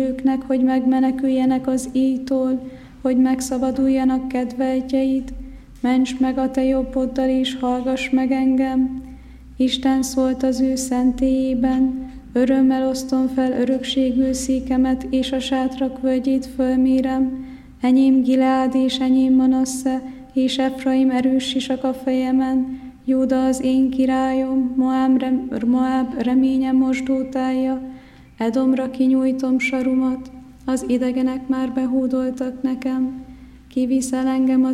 őknek, hogy megmeneküljenek az íjtól, hogy megszabaduljanak kedveltjeid. Ments meg a te jobboddal, és hallgass meg engem. Isten szólt az ő szentélyében, örömmel osztom fel örökségül székemet, és a sátrak völgyét fölmérem. Enyém Gileád és enyém Manasse, és Efraim erős sisak a fejemen. Júda az én királyom, Moáb reménye mosdótája. Edomra kinyújtom sarumat, az idegenek már behódoltak nekem. Kiviszel engem az